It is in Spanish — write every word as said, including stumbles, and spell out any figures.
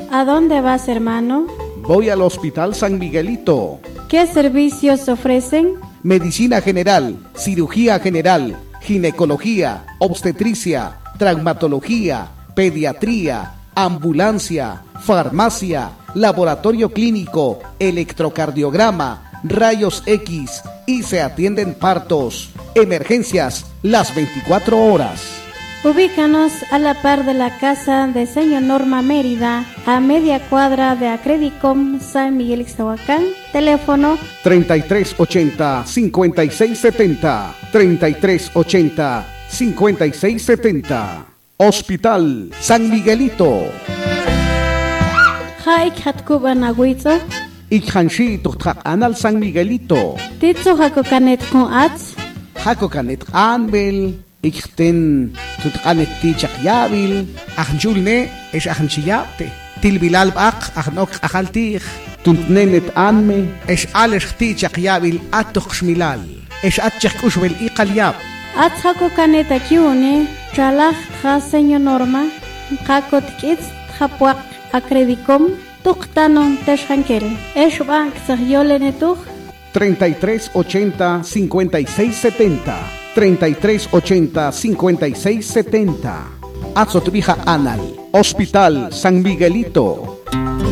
¿A dónde vas, hermano? Voy al Hospital San Miguelito. ¿Qué servicios ofrecen? Medicina general, cirugía general, ginecología, obstetricia, traumatología, pediatría, ambulancia, farmacia, laboratorio clínico, electrocardiograma, rayos X y se atienden partos, emergencias las veinticuatro horas. Ubícanos a la par de la casa de Señor Norma Mérida, a media cuadra de Acredicom San Miguel Ixtahuacán. Teléfono treinta y tres ochenta, cincuenta y seis setenta, treinta y tres ochenta, cincuenta y seis setenta. Hospital San Miguelito. Haik Hatkuban Agüito. Ikhanshi Tuktak Anal San Miguelito. Titsu Hakokanet con Ats. Hakokanet Anbel. Ikten Tutkanet Tichak Yabil. Ahnjulne es Ahnchiyate. Tilbilal Bak Ahnok Ahaltich. Tuntnenet Anme es Alesh Tichak Yabil Atok Shmilal. Es Atchak Ushbel Iqalyab. Ats Hakokanet Akiune. Chalach Ha Señor Norma. Hakot Kits Hapuak Acredicom. Tuktanon Teshankel. Es Bank Zahyolenetuch. treinta y tres ochenta, cincuenta y seis setenta. treinta y tres ochenta, cincuenta y seis setenta. Azotrija Anal. Hospital San Miguelito.